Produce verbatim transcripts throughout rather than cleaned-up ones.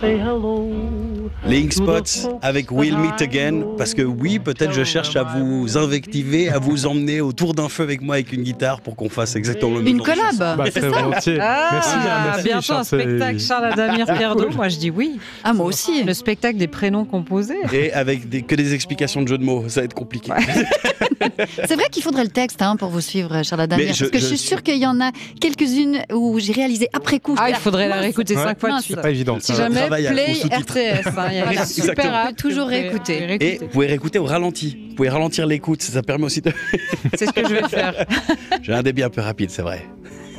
Ink Spots avec We'll Meet Again, parce que oui, peut-être je cherche à vous invectiver, à vous emmener autour d'un feu avec moi avec une guitare pour qu'on fasse exactement le même. Une collab, bah, c'est ça. volontiers. Ah, merci, merci, bientôt Charles, un spectacle Charles Adamir Pierdo. Moi je dis oui. Ah moi aussi. Le spectacle des prénoms composés. Et avec des, que des explications de jeux de mots, ça va être compliqué. Ouais. C'est vrai qu'il faudrait le texte hein, pour vous suivre, Charles Adamir, je, parce que je, je suis sûre qu'il y en a quelques-unes où j'ai réalisé après coup. Ah, il faudrait la réécouter ouais. cinq fois de Mince. suite. C'est pas évident. Si jamais, play R T S. Hein, il y a Voilà. une super app. Toujours réécouter. Et vous pouvez réécouter au ralenti. Vous pouvez ralentir l'écoute, ça permet aussi de... C'est ce que je vais faire. J'ai un débit un peu rapide, c'est vrai.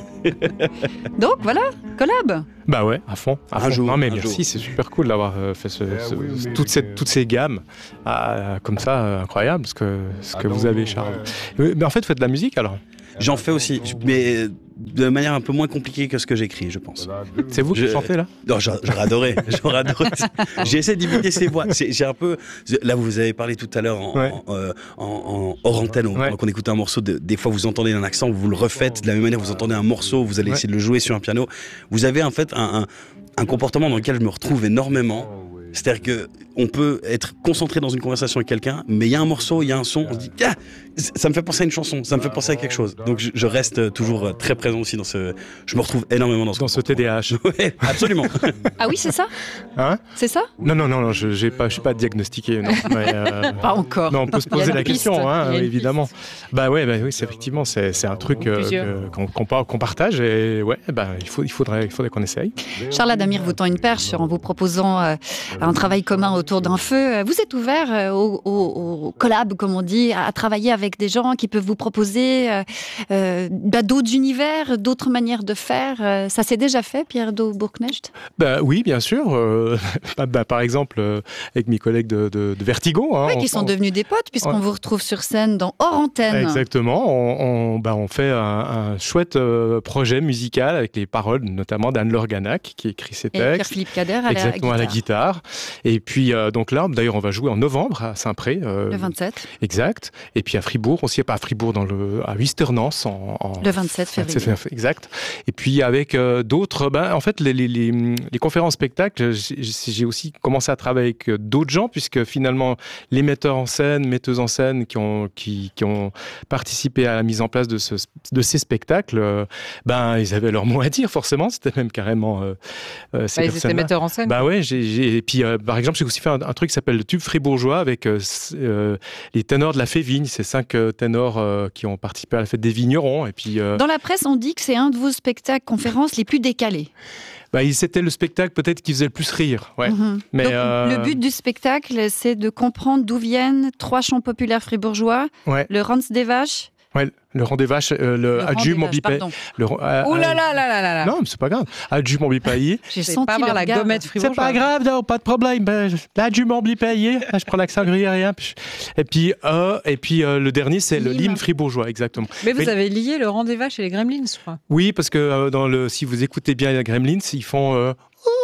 Donc voilà, collab. Bah ouais, à fond. À Un fond. jour, non mais un merci, jour. c'est super cool d'avoir euh, fait ce, ce, ce, toute cette, toutes ces gammes euh, comme ça, euh, incroyable ce que, ce que vous avez, Charles. Euh, Mais en fait, vous faites de la musique alors? J'en fais aussi, mais de manière un peu moins compliquée que ce que j'écris, je pense. C'est vous qui Je- chantez là? Non, j'a- j'aurais adoré. J'aurais adoré. J'ai essayé d'imiter ses voix. C'est- J'ai un peu. Là, vous avez parlé tout à l'heure en, Ouais. en, euh, en- en- hors antenne, Ouais. quand on écoute un morceau. De, des fois, vous entendez un accent, vous le refaites de la même manière. Vous entendez un morceau, vous allez Ouais. essayer de le jouer sur un piano. Vous avez en fait un, un, un comportement dans lequel je me retrouve énormément. C'est-à-dire que on peut être concentré dans une conversation avec quelqu'un, mais il y a un morceau, il y a un son, on se dit ah, ça me fait penser à une chanson, ça me fait penser à quelque chose. Donc je, je reste toujours très présent aussi dans ce. Je me retrouve énormément dans ce. Dans ce T D A H. Ouais, absolument. Ah oui, c'est ça. Hein? C'est ça. Non, non, non, non, je j'ai pas, je suis pas diagnostiqué. Non. Mais, euh, Pas encore. non, on peut se Il y a poser une la piste. question, hein, Il y a une évidemment. Bah ouais, bah oui, c'est effectivement, c'est c'est un truc euh, Plusieurs. que- qu'on qu'on par- qu'on partage et ouais, bah il faut, il faudrait, il faudrait qu'on essaye. Charles Adamir vous tend une perche en vous proposant euh, un travail commun autour d'un feu. Vous êtes ouvert euh, au, au, au collab, comme on dit, à, à travailler avec des gens qui peuvent vous proposer euh, euh, bah, d'autres univers, d'autres manières de faire. Euh, ça s'est déjà fait, Pierre Do Bourknecht? Bah oui, bien sûr. euh, bah, bah, par exemple, euh, avec mes collègues de, de, de Vertigo. Hein, Oui, on- qui sont on- devenus des potes, puisqu'on Ouais. vous retrouve sur scène dans Hors Antenne. Exactement. On, on, bah, on fait un, un chouette euh, projet musical avec les paroles notamment d'Anne Lorganac qui écrit ses Et textes. Pierre-Philippe Cader à la Exactement, guitare. à la guitare. Et puis, euh, donc là, d'ailleurs, on va jouer en novembre à Saint-Pré. euh, Le vingt-sept. Exact. Et puis à Fribourg aussi, pas à Fribourg, dans le, à Wisternance en, en Le vingt-sept février. Exact. Et puis avec euh, d'autres, ben, en fait, les, les, les, les conférences spectacles, j'ai j'ai aussi commencé à travailler avec euh, d'autres gens, puisque finalement, les metteurs en scène, metteuses en scène qui ont, qui, qui ont participé à la mise en place de, ce, de ces spectacles, euh, ben, ils avaient leur mot à dire, forcément. C'était même carrément euh, euh, ces Bah, ils étaient personnes-là. metteurs en scène. Bah ouais, j'ai, j'ai- et puis euh, par exemple, j'ai aussi fait un, un truc qui s'appelle le tube fribourgeois avec euh, c- euh, les ténors de la Févigne, ces cinq euh, ténors euh, qui ont participé à la fête des vignerons. Et puis, euh, Dans la presse, on dit que c'est un de vos spectacles conférences les plus décalés. bah, il- c'était le spectacle peut-être qui faisait le plus rire. Ouais. Mhm. Mais, Donc, euh, le but du spectacle, c'est de comprendre d'où viennent trois chants populaires fribourgeois, Ouais. le Rans des Vaches, Ouais, le rang des vaches, euh, le, le Rans adju des mon Vaches, bipé. pardon. Le, euh, Ouh là euh, là là là là là. Non, mais c'est pas grave. Adju mon bipaillé. J'ai C'est senti pas avoir le la regard. gommette fribourgeoise. C'est pas grave, non, pas de problème. Ben, je- l'adju mon bipaillé. Je prends l'accent gruyérien. puis je- Et puis, euh, et puis euh, le dernier, c'est le L'hymne. l'hymne fribourgeois, exactement. Mais vous Mais- avez lié le rang des vaches et les gremlins, je crois. Oui, parce que euh, dans le, si vous écoutez bien les Gremlins, ils font. euh,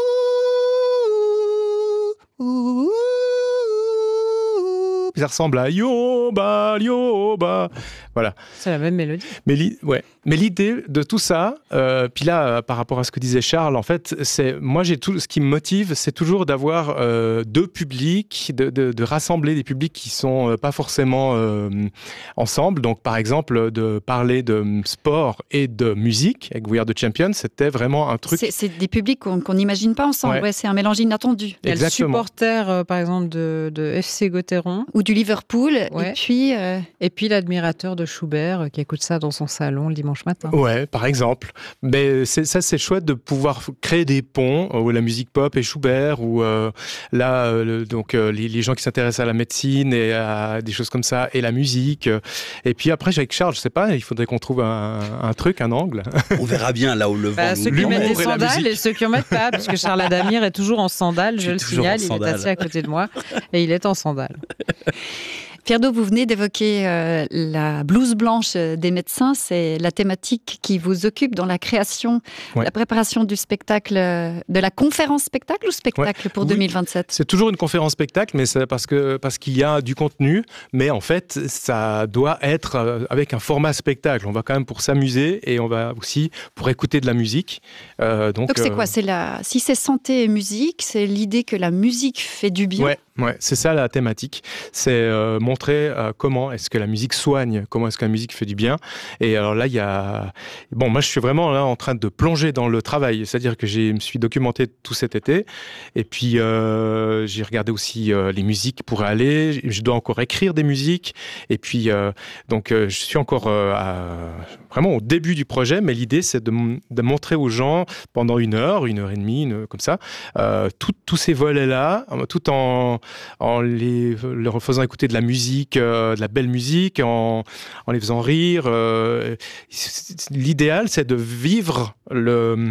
Puis ça ressemble à Yoba, Yoba. Voilà. C'est la même mélodie. Mais l'i- ouais. Mais l'idée de tout ça, euh, puis là, euh, par rapport à ce que disait Charles, en fait, c'est moi, j'ai tout. Ce qui me motive, c'est toujours d'avoir euh, deux publics, de, de, de rassembler des publics qui sont euh, pas forcément euh, ensemble. Donc, par exemple, de parler de sport et de musique avec We Are the Champions, c'était vraiment un truc. C'est, c'est des publics qu'on qu'on n'imagine pas ensemble. Ouais. Ouais, c'est un mélange inattendu. Il y a le Exactement. supporter, euh, par exemple, de, de F C Gauthieron. Ou du Liverpool. Ouais. Et puis, euh, Et puis l'admirateur de Schubert euh, qui écoute ça dans son salon le dimanche matin. Ouais, par exemple. Mais c'est, ça, c'est chouette de pouvoir f- créer des ponts euh, où la musique pop et Schubert, ou euh, là, euh, le- donc euh, les, les gens qui s'intéressent à la médecine et à des choses comme ça, et la musique. euh. Et puis après, avec Charles, je sais pas, il faudrait qu'on trouve un, un truc, un angle. On verra bien là où le vent Bah, nous ceux qui l'humour mettent et des la sandales musique. et ceux qui en mettent pas, parce que Charles Adamir est toujours en sandales, Je je suis le toujours signale, en il est sandales. assis à côté de moi et il est en sandales. Pierre-Do, vous venez d'évoquer euh, la blouse blanche des médecins. C'est la thématique qui vous occupe dans la création, ouais. la préparation du spectacle, de la conférence spectacle ou spectacle ouais. pour oui. deux mille vingt-sept? C'est toujours une conférence spectacle, mais c'est parce que parce qu'il y a du contenu, mais en fait, ça doit être avec un format spectacle. On va quand même pour s'amuser et on va aussi pour écouter de la musique. Euh, donc, donc c'est euh... quoi? C'est la... Si c'est santé et musique, c'est l'idée que la musique fait du bien. Ouais. Ouais, c'est ça la thématique, c'est euh, montrer euh, comment est-ce que la musique soigne, comment est-ce que la musique fait du bien. Et alors là, il y a... Bon, moi, je suis vraiment là en train de plonger dans le travail, c'est-à-dire que je me suis documenté tout cet été, et puis euh, j'ai regardé aussi euh, les musiques qui pourraient aller, je dois encore écrire des musiques, et puis euh, donc euh, je suis encore euh, à, vraiment au début du projet, mais l'idée, c'est de, de montrer aux gens pendant une heure, une heure et demie, une, comme ça, euh, tous ces volets-là, tout en... en les, leur faisant écouter de la musique, euh, de la belle musique, en, en les faisant rire. Euh, l'idéal, c'est de vivre le,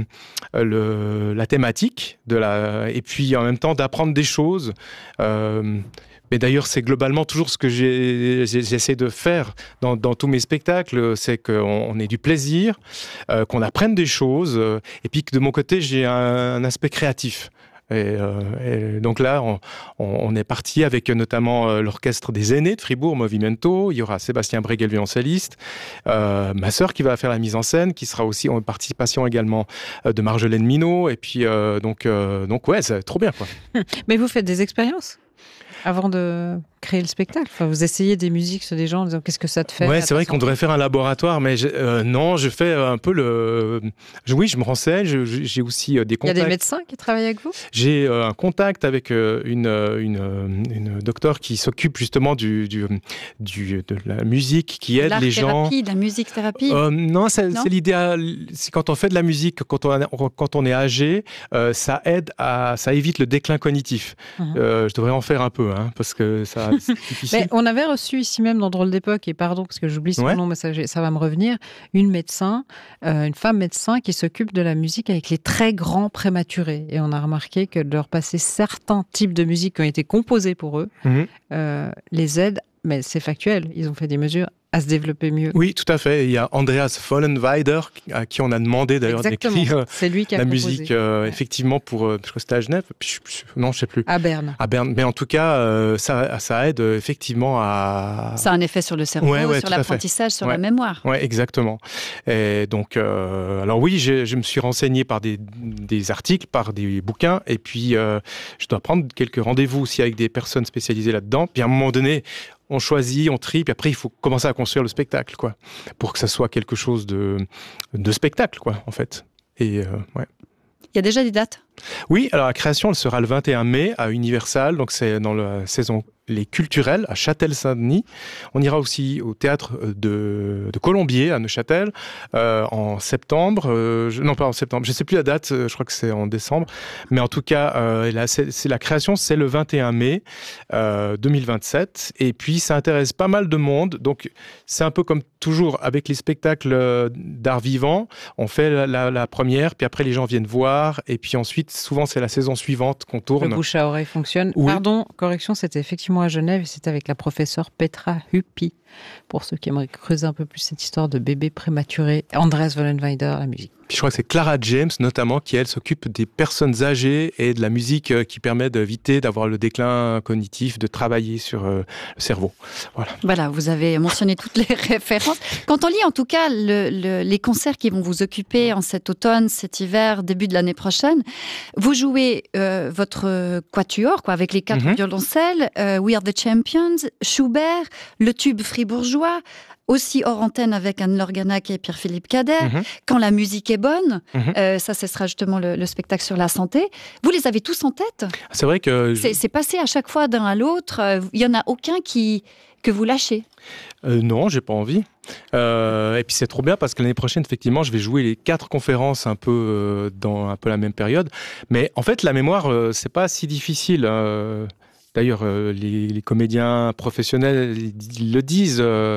le, la thématique, de la, et puis en même temps d'apprendre des choses. Euh, Mais d'ailleurs, c'est globalement toujours ce que j'ai, j'essaie de faire dans, dans tous mes spectacles, c'est qu'on on ait du plaisir, euh, qu'on apprenne des choses, euh, et puis que de mon côté, j'ai un, un aspect créatif. Et, euh, et donc là, on, on est parti avec notamment euh, l'orchestre des aînés de Fribourg, Movimento. Il y aura Sébastien Bregel, violoncelliste, euh, ma sœur qui va faire la mise en scène, qui sera aussi en participation également euh, de Marjolaine Minot. Et puis euh, donc, euh, donc ouais, c'est trop bien, quoi. Mais vous faites des expériences avant de créer le spectacle. Enfin, vous essayez des musiques sur des gens en disant qu'est-ce que ça te fait? Ouais, c'est vrai qu'on devrait faire un laboratoire, mais je, euh, non, je fais un peu le. Je, oui, je me renseigne. Je, j'ai aussi euh, des contacts. Il y a des médecins qui travaillent avec vous? J'ai euh, un contact avec euh, une, une, une docteure qui s'occupe justement du, du, du de la musique, qui aide L'art les gens. thérapie, de la musique thérapie. Euh, non, c'est, non, c'est l'idéal. C'est quand on fait de la musique, quand on, a, quand on est âgé, euh, ça aide à, ça évite le déclin cognitif. Mmh. Euh, je devrais en faire un peu, hein, parce que ça. C'est difficile. Mais on avait reçu ici même dans Drôle d'époque, et pardon parce que j'oublie son ouais. nom, mais ça, ça va me revenir, une médecin, euh, une femme médecin qui s'occupe de la musique avec les très grands prématurés. Et on a remarqué que de leur passer certains types de musique qui ont été composés pour eux, mmh. euh, les aide, mais c'est factuel, ils ont fait des mesures à se développer mieux. Oui, tout à fait. Il y a Andreas Vollenweider, à qui on a demandé d'ailleurs Exactement. d'écrire c'est lui qui a la composé. musique, euh, ouais. effectivement, pour, euh, je crois que c'était à Genève, puis je, je, non, je ne sais plus. À Berne. À Berne. Mais en tout cas, euh, ça, ça aide euh, effectivement à... Ça a un effet sur le cerveau, ouais, ouais, sur l'apprentissage, sur ouais. la mémoire. Oui, exactement. Et donc, euh, alors oui, je, je me suis renseigné par des, des articles, par des bouquins, et puis euh, je dois prendre quelques rendez-vous aussi avec des personnes spécialisées là-dedans. Puis à un moment donné, on choisit, on trie, puis après il faut commencer à construire le spectacle, quoi, pour que ça soit quelque chose de, de spectacle, quoi, en fait. Et euh, ouais. Il y a déjà des dates? Oui, alors la création, elle sera le vingt et un mai à Universal, donc c'est dans la saison Les Culturels à Châtel-Saint-Denis. On ira aussi au théâtre de, de Colombier à Neuchâtel euh, en septembre. Euh, je, non, pas en septembre, je ne sais plus la date, je crois que c'est en décembre. Mais en tout cas, euh, là, c'est, c'est la création, c'est le vingt et un mai euh, deux mille vingt-sept. Et puis, ça intéresse pas mal de monde. Donc, c'est un peu comme toujours avec les spectacles d'art vivant. On fait la, la, la première, puis après, les gens viennent voir. Et puis ensuite, souvent, c'est la saison suivante qu'on tourne. Le bouche à oreille fonctionne. Oui. Pardon, correction, c'était effectivement à Genève et c'était avec la professeure Petra Huppi. Pour ceux qui aimeraient creuser un peu plus cette histoire de bébé prématuré, Andreas Vollenweider, la musique. Puis je crois que c'est Clara James, notamment, qui, elle, s'occupe des personnes âgées et de la musique qui permet d'éviter d'avoir le déclin cognitif, de travailler sur euh, le cerveau. Voilà. Voilà, vous avez mentionné toutes les références. Quand on lit, en tout cas, le, le, les concerts qui vont vous occuper en cet automne, cet hiver, début de l'année prochaine, vous jouez euh, votre quatuor, quoi, avec les quatre mm-hmm. violoncelles, euh, We Are the Champions, Schubert, le tube fribourgeois, aussi hors antenne avec Anne Lorganac et Pierre-Philippe Cadet. Mmh. Quand la musique est bonne, mmh. euh, ça, ce sera justement le, le spectacle sur la santé. Vous les avez tous en tête? C'est vrai que... C'est, c'est passé à chaque fois d'un à l'autre. Il n'y en a aucun qui, que vous lâchez? euh, Non, j'ai pas envie. Euh, et puis c'est trop bien parce que l'année prochaine, effectivement, je vais jouer les quatre conférences un peu euh, dans un peu la même période. Mais en fait, la mémoire, euh, c'est pas si difficile. Euh... D'ailleurs, euh, les, les comédiens professionnels ils le disent... Euh...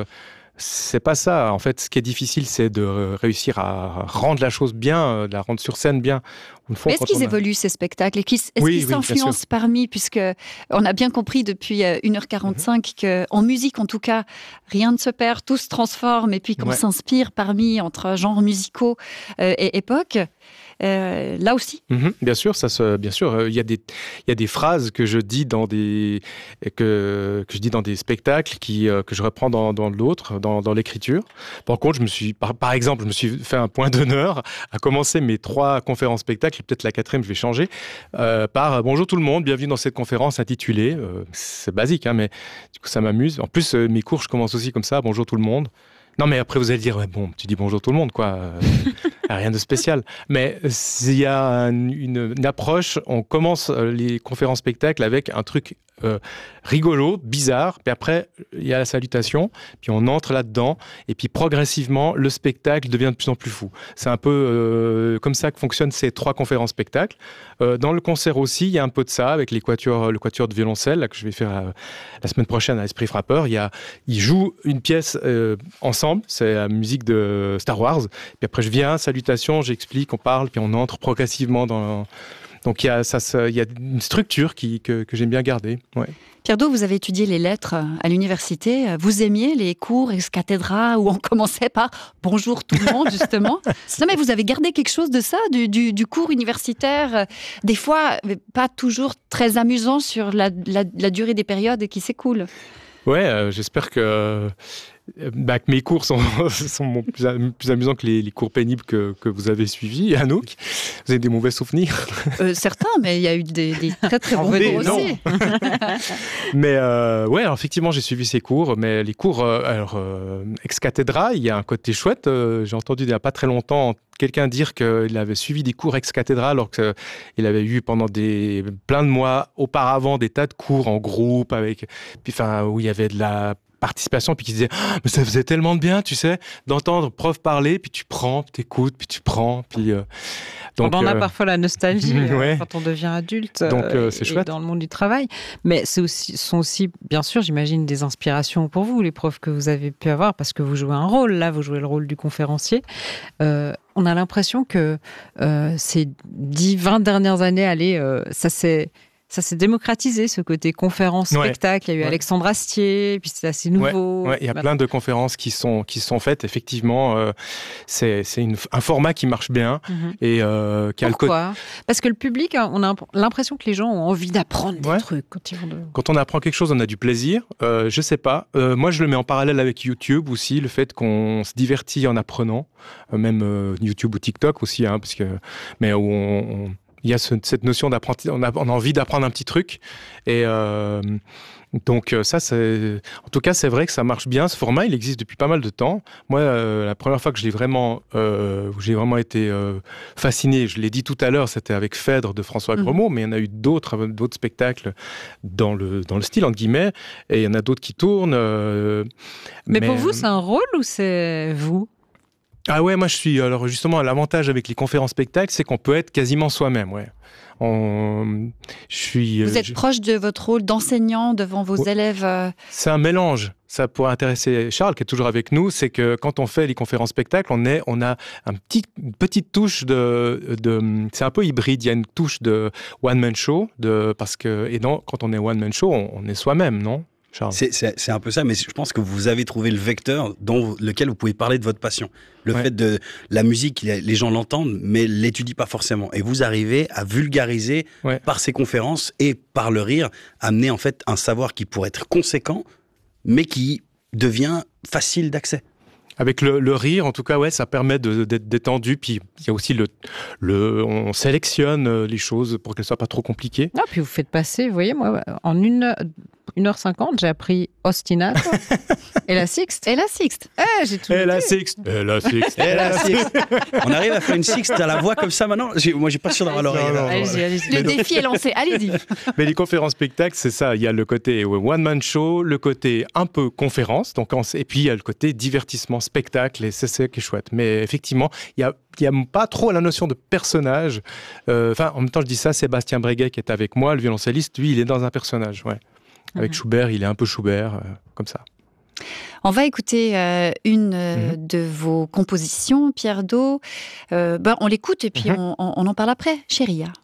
c'est pas ça. En fait, ce qui est difficile, c'est de réussir à rendre la chose bien, de la rendre sur scène bien. Mais est-ce qu'ils a... évoluent, ces spectacles? Est-ce oui, qu'ils oui, s'influencent parmi, puisque on a bien compris depuis une heure quarante-cinq mm-hmm. qu'en musique, en tout cas, rien ne se perd, tout se transforme, et puis qu'on ouais. s'inspire parmi, entre genres musicaux euh, et époques. Euh, là aussi. Mmh, bien sûr, ça se, bien sûr, il y a des, il y a des phrases que je dis dans des, que, que je dis dans des spectacles qui, euh, que je reprends dans, dans l'autre, dans, dans l'écriture. Par contre, je me suis, par, par exemple, je me suis fait un point d'honneur à commencer mes trois conférences spectacles, et peut-être la quatrième, je vais changer, euh, par bonjour tout le monde, bienvenue dans cette conférence intitulée. Euh, c'est basique, hein, mais du coup, ça m'amuse. En plus, euh, mes cours, je commence aussi comme ça, bonjour tout le monde. Non, mais après, vous allez dire, ouais, bon, tu dis bonjour tout le monde, quoi. Euh, rien de spécial. Mais il y a un, une, une approche, on commence les conférences spectacles avec un truc euh, rigolo, bizarre, puis après, il y a la salutation, puis on entre là-dedans, et puis progressivement, le spectacle devient de plus en plus fou. C'est un peu euh, comme ça que fonctionnent ces trois conférences spectacles. Euh, dans le concert aussi, il y a un peu de ça, avec les quatuors, le quatuor de violoncelle, là, que je vais faire la, la semaine prochaine à Esprit Frappeur. Il y a, ils jouent une pièce euh, ensemble, c'est la musique de Star Wars, puis après je viens, salutation, j'explique, on parle, puis on entre progressivement dans... Donc il y a, ça, ça, il y a une structure qui, que, que j'aime bien garder. Ouais. Pierre Do, vous avez étudié les lettres à l'université. Vous aimiez les cours ex cathedra où on commençait par « bonjour tout le monde » justement. Non mais vous avez gardé quelque chose de ça, du, du, du cours universitaire, des fois pas toujours très amusant sur la, la, la durée des périodes qui s'écoulent. Ouais, euh, j'espère que... Bah, que mes cours sont, sont plus, plus amusants que les, les cours pénibles que, que vous avez suivis, Anouk. Vous avez des mauvais souvenirs? euh, Certains, mais il y a eu des, des très très bons cours aussi. Mais euh, ouais, alors, effectivement, j'ai suivi ces cours, mais les cours euh, alors, euh, ex cathedra, il y a un côté chouette. Euh, j'ai entendu il n'y a pas très longtemps quelqu'un dire qu'il avait suivi des cours ex cathedra alors qu'il avait eu pendant des, plein de mois auparavant des tas de cours en groupe, avec, puis, enfin, où il y avait de la participation, puis qui disait oh, mais ça faisait tellement de bien, tu sais, d'entendre prof parler, puis tu prends, puis t'écoutes, puis tu prends, puis euh, donc on en a euh... parfois la nostalgie ouais. quand on devient adulte, donc euh, c'est et chouette dans le monde du travail, mais c'est aussi sont aussi bien sûr, j'imagine, des inspirations pour vous, les profs que vous avez pu avoir, parce que vous jouez un rôle là, vous jouez le rôle du conférencier. Euh, on a l'impression que euh, ces dix vingt dernières années, allez, euh, ça s'est Ça s'est démocratisé, ce côté conférence-spectacle. Ouais. Il y a eu ouais. Alexandre Astier, puis c'est assez nouveau. Ouais. Ouais. Il y a plein de conférences qui sont, qui sont faites, effectivement. Euh, c'est c'est une, un format qui marche bien. Mm-hmm. Et, euh, qui Pourquoi a le co- Parce que le public, on a l'impression que les gens ont envie d'apprendre des ouais. trucs. Quand, ils vont de... quand on apprend quelque chose, on a du plaisir. Euh, je sais pas. Euh, moi, je le mets en parallèle avec YouTube aussi, le fait qu'on se divertit en apprenant. Euh, même euh, YouTube ou TikTok aussi, hein, parce que, mais où on... on il y a ce, cette notion d'apprentissage, on a, on a envie d'apprendre un petit truc. Et euh, donc ça, c'est, en tout cas, c'est vrai que ça marche bien. Ce format, il existe depuis pas mal de temps. Moi, euh, la première fois que je l'ai vraiment, euh, où j'ai vraiment été euh, fasciné, je l'ai dit tout à l'heure, c'était avec Phèdre de François Gremaud, mmh. mais il y en a eu d'autres, d'autres spectacles dans le, dans le style, entre guillemets, et il y en a d'autres qui tournent. Euh, mais, mais pour vous, c'est un rôle ou c'est vous ? Ah ouais, moi je suis... Alors justement, l'avantage avec les conférences spectacles, c'est qu'on peut être quasiment soi-même, ouais. On... Je suis, Vous êtes je... proche de votre rôle d'enseignant devant vos ouais. élèves euh... C'est un mélange. Ça pourrait intéresser Charles, qui est toujours avec nous, c'est que quand on fait les conférences spectacles, on, est, on a un petit, une petite touche de, de... C'est un peu hybride, il y a une touche de one-man show, de, parce que... Et non, quand on est one-man show, on, on est soi-même, non C'est, c'est, c'est un peu ça, mais je pense que vous avez trouvé le vecteur dans lequel vous pouvez parler de votre passion. Le ouais. fait de la musique, les gens l'entendent, mais l'étudient pas forcément. Et vous arrivez à vulgariser ouais. par ces conférences et par le rire, amener en fait un savoir qui pourrait être conséquent, mais qui devient facile d'accès. Avec le, le rire, en tout cas, ouais, ça permet de, d'être détendu. Puis il y a aussi le, le, on sélectionne les choses pour qu'elles soient pas trop compliquées. Ah, puis vous faites passer, vous voyez, moi, en une une heure cinquante, j'ai appris ostinato et la sixte. Et la sixte. Eh, j'ai tout. Et la sixte. Et la sixte. Et la sixte. On arrive à faire une sixte à la voix comme ça maintenant. J'ai, moi, j'ai pas sûr d'avoir l'oreille. Allez-y, allez-y. Le défi est lancé. Allez-y. Mais les conférences spectacles, c'est ça. Il y a le côté one man show, le côté un peu conférence, donc et puis il y a le côté divertissement spectacle. Et c'est ça qui est chouette. Mais effectivement, il y a il n'y a pas trop la notion de personnage. Euh, enfin, en même temps, je dis ça, Sébastien Breguet qui est avec moi, le violoncelliste, lui, il est dans un personnage, ouais. Avec mmh. Schubert, il est un peu Schubert, euh, comme ça. On va écouter euh, une euh, mm-hmm. de vos compositions, Pierre Dault. Euh, ben, on l'écoute et puis mm-hmm. on, on, on en parle après. Chéria.